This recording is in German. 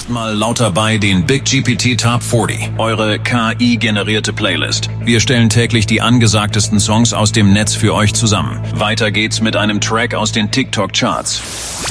Mal lauter bei den Big GPT Top 40, eure KI-generierte Playlist. Wir stellen täglich die angesagtesten Songs aus dem Netz für euch zusammen. Weiter geht's mit einem Track aus den TikTok-Charts.